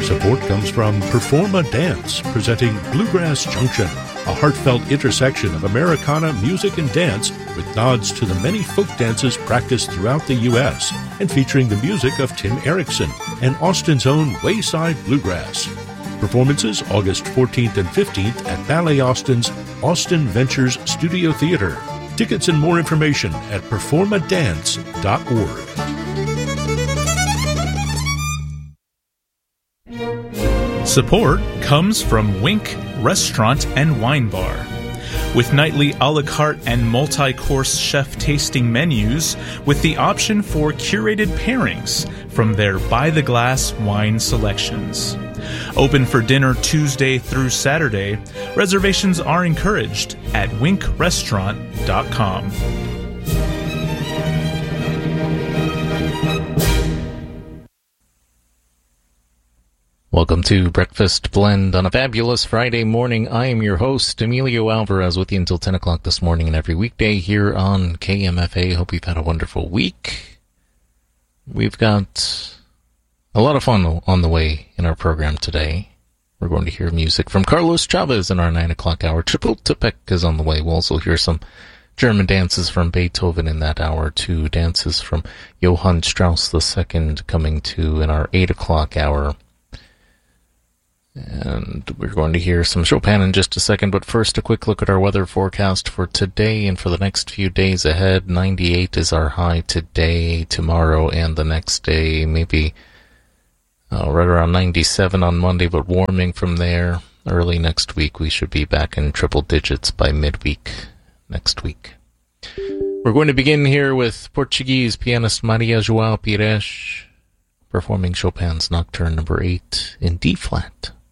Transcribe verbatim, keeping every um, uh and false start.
Support comes from Performa Dance, presenting Bluegrass Junction, a heartfelt intersection of Americana music and dance with nods to the many folk dances practiced throughout the U S and featuring the music of Tim Erickson and Austin's own Wayside Bluegrass. Performances August fourteenth and fifteenth at Ballet Austin's Austin Ventures Studio Theater. Tickets and more information at performa dance dot org. Support comes from Wink Restaurant and Wine Bar. With nightly a la carte and multi-course chef tasting menus with the option for curated pairings from their by-the-glass wine selections. Open for dinner Tuesday through Saturday. Reservations are encouraged at wink restaurant dot com. Welcome to Breakfast Blend on a fabulous Friday morning. I am your host, Emilio Alvarez, with you until ten o'clock this morning and every weekday here on K M F A. Hope you've had a wonderful week. We've got a lot of fun on the way in our program today. We're going to hear music from Carlos Chavez in our nine o'clock hour. Chapultepec is on the way. We'll also hear some German dances from Beethoven in that hour. Two dances from Johann Strauss the Second coming to in our eight o'clock hour. And we're going to hear some Chopin in just a second, but first a quick look at our weather forecast for today and for the next few days ahead. ninety-eight is our high today, tomorrow, and the next day. Maybe uh, right around ninety-seven on Monday, but warming from there. Early next week, we should be back in triple digits by midweek next week. We're going to begin here with Portuguese pianist Maria João Pires performing Chopin's Nocturne number eight in D-flat.